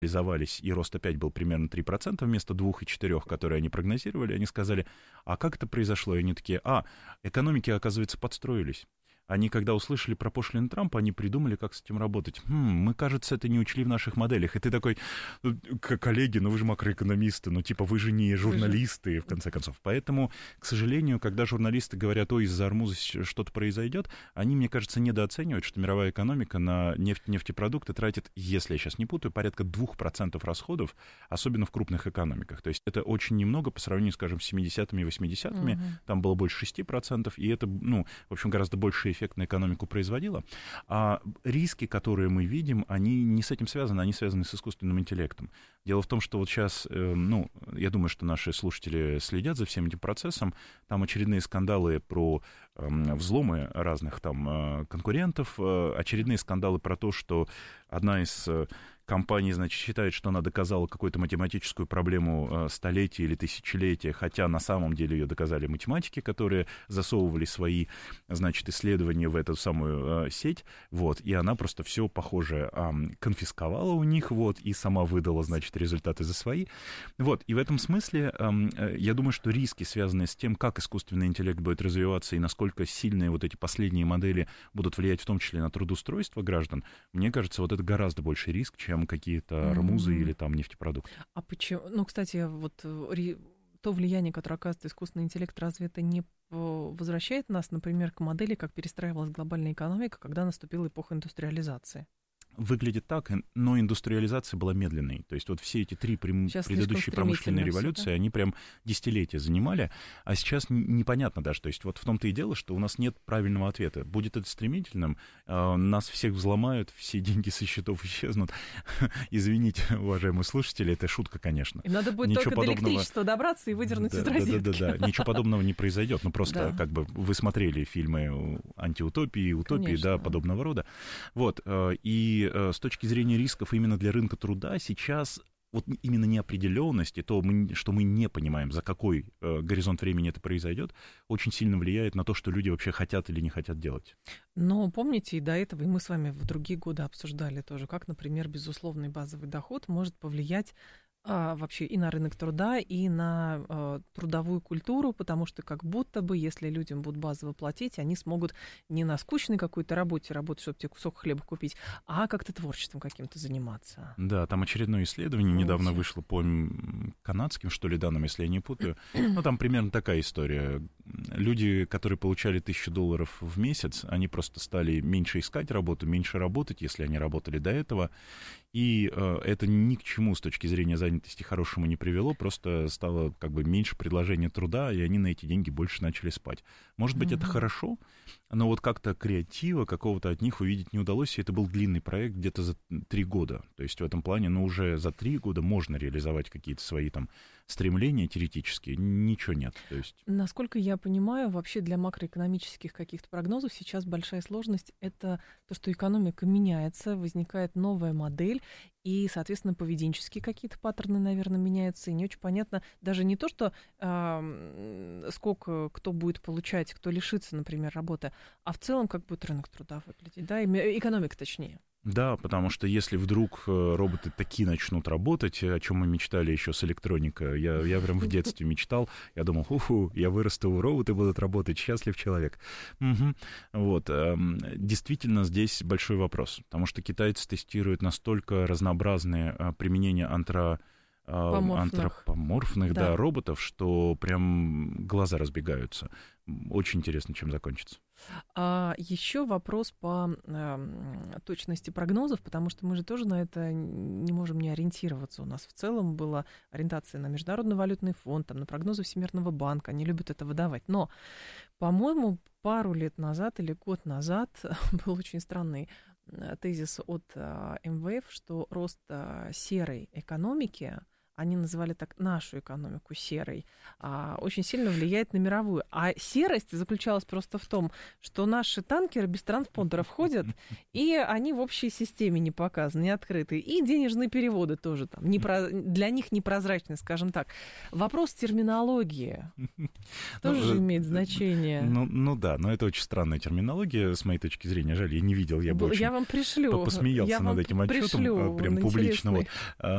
реализовались, и рост опять был примерно 3% вместо 2,4%, которые они прогнозировали, они сказали, а как это произошло? И они такие, экономики, оказывается, подстроились. Они, когда услышали про пошлины Трампа, они придумали, как с этим работать. Мы, кажется, это не учли в наших моделях. И ты такой, коллеги, вы же макроэкономисты, вы же не журналисты, в конце концов. Поэтому, к сожалению, когда журналисты говорят, из-за Ормуза что-то произойдет, они, мне кажется, недооценивают, что мировая экономика на нефтепродукты тратит, если я сейчас не путаю, порядка 2% расходов, особенно в крупных экономиках. То есть это очень немного по сравнению, скажем, с 70-ми и 80-ми. Там было больше 6%, и это, в общем, гораздо больше эффект на экономику производила, а риски, которые мы видим, они не с этим связаны, они связаны с искусственным интеллектом. Дело в том, что вот сейчас, я думаю, что наши слушатели следят за всем этим процессом, там очередные скандалы про взломы разных там конкурентов, очередные скандалы про то, что одна из компания, считает, что она доказала какую-то математическую проблему столетия или тысячелетия, хотя на самом деле ее доказали математики, которые засовывали свои, исследования в эту самую сеть, и она просто все, похоже, конфисковала у них, и сама выдала, результаты за свои. И в этом смысле я думаю, что риски, связанные с тем, как искусственный интеллект будет развиваться и насколько сильные эти последние модели будут влиять в том числе на трудоустройство граждан, мне кажется, это гораздо больший риск, чем какие-то армузы или там нефтепродукты. А почему? Кстати, то влияние, которое оказывает искусственный интеллект, разве это не возвращает нас, например, к модели, как перестраивалась глобальная экономика, когда наступила эпоха индустриализации? Выглядит так, но индустриализация была медленной. То есть все эти три предыдущие промышленные революции, да? Они прям десятилетия занимали, а сейчас непонятно даже. То есть в том-то и дело, что у нас нет правильного ответа. Будет это стремительным, нас всех взломают, все деньги со счетов исчезнут. Извините, уважаемые слушатели, это шутка, конечно. И надо будет только до электричества добраться и выдернуть из розетки. Да. Ничего подобного не произойдет. Просто вы смотрели фильмы антиутопии, утопии, конечно, подобного рода. И с точки зрения рисков именно для рынка труда сейчас именно неопределенность и то, что мы не понимаем, за какой горизонт времени это произойдет, очень сильно влияет на то, что люди вообще хотят или не хотят делать. Но помните, и до этого, и мы с вами в другие годы обсуждали тоже, как, например, безусловный базовый доход может повлиять вообще и на рынок труда, и на трудовую культуру, потому что как будто бы, если людям будут базово платить, они смогут не на скучной какой-то работе работать, чтобы тебе кусок хлеба купить, а как-то творчеством каким-то заниматься. Да, там очередное исследование недавно вышло по канадским, что ли, данным, если я не путаю. Там примерно такая история. Люди, которые получали $1000 в месяц, они просто стали меньше искать работу, меньше работать, если они работали до этого. И это ни к чему с точки зрения занятости хорошему не привело, просто стало меньше предложения труда, и они на эти деньги больше начали спать. Может быть, это хорошо, но как-то креатива какого-то от них увидеть не удалось, и это был длинный проект где-то за 3 года. То есть в этом плане, уже за 3 года можно реализовать какие-то свои там стремления теоретические, ничего нет. То есть... Насколько я понимаю, вообще для макроэкономических каких-то прогнозов сейчас большая сложность – это то, что экономика меняется, возникает новая модель, и, соответственно, поведенческие какие-то паттерны, наверное, меняются, и не очень понятно даже не то, что сколько кто будет получать, кто лишится, например, работы, а в целом как будет рынок труда выглядеть, да, экономика точнее. Да, потому что если вдруг роботы такие начнут работать, о чем мы мечтали еще с электроникой, я прям в детстве мечтал, я думал, я вырасту, роботы будут работать, счастлив человек. Действительно, здесь большой вопрос, потому что китайцы тестируют настолько разнообразные применения антропоморфных роботов, что прям глаза разбегаются. Очень интересно, чем закончится. Еще вопрос по точности прогнозов, потому что мы же тоже на это не можем не ориентироваться. У нас в целом была ориентация на Международный валютный фонд, на прогнозы Всемирного банка, они любят это выдавать. Но, по-моему, пару лет назад или год назад был очень странный тезис от МВФ, что рост серой экономики, они называли так нашу экономику серой, очень сильно влияет на мировую. А серость заключалась просто в том, что наши танкеры без транспондеров ходят, и они в общей системе не показаны, не открыты. И денежные переводы тоже там для них непрозрачны, скажем так. Вопрос терминологии тоже имеет значение. Ну да, но это очень странная терминология, с моей точки зрения. Жаль, я не видел, я бы очень вам пришлю. посмеялся над этим отчетом, прям публично. Вот.